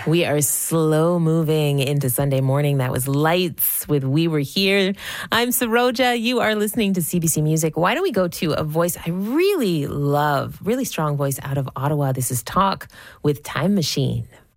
We are slow moving into Sunday morning. That was Lights with We Were Here. I'm Saroja. You are listening to CBC Music. Why don't we go to a voice I really love, really strong voice out of Ottawa. This is Talk with Time Machine.